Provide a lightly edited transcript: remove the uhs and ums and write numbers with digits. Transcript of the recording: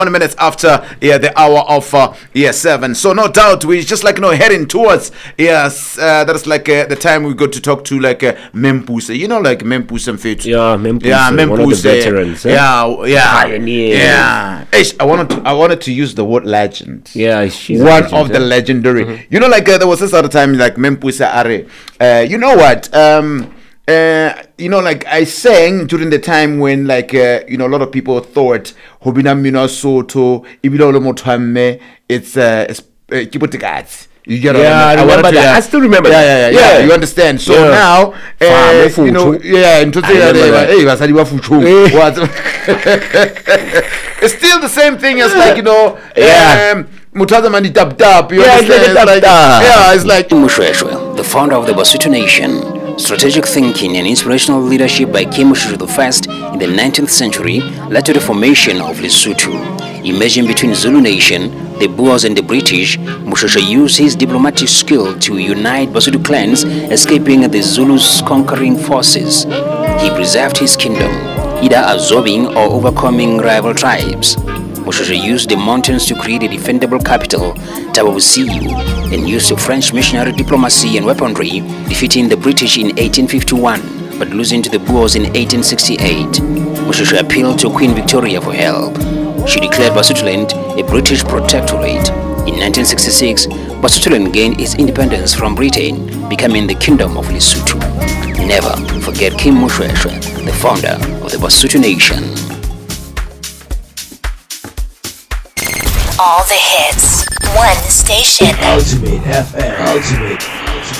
minutes after the hour of 7. So no doubt we just heading towards that's the time we got to talk to Mempuse. Like Mempuse and Fit. Yeah, Mempuse. Mempuse. One of the veterans. Pioneer. Yeah. I wanted to use the word legend. Yeah, she's one legend, of the legendary. Mm-hmm. There was this other time Mempuse Are. You know what? I sang during the time when a lot of people thought Hobina Mina Soto Ibilo Motamme it's Kibotikat. You get I remember that. I still remember that. Yeah. You understand? So now, it's still the same thing as Mutazamani Dab Dab. You understand? It's like Mushweshwe, the founder of the Basutu Nation. Strategic thinking and inspirational leadership by King Moshoeshoe I in the 19th century led to the formation of Lesotho. Emerging between Zulu Nation, the Boers and the British, Moshoeshoe used his diplomatic skill to unite Basutu clans, escaping the Zulus' conquering forces. He preserved his kingdom, either absorbing or overcoming rival tribes. Moshoeshoe used the mountains to create a defendable capital, Tabavusiu, and used French missionary diplomacy and weaponry, defeating the British in 1851, but losing to the Boers in 1868. Moshoeshoe appealed to Queen Victoria for help. She declared Basutoland a British protectorate. In 1966, Basutoland gained its independence from Britain, becoming the Kingdom of Lesotho. Never forget King Moshoeshoe, the founder of the Basutu Nation. All the hits, one station. Ultimate FM. Ultimate.